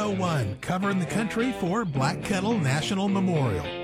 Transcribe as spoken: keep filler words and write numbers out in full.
one oh one, covering the country for Black Kettle National Memorial.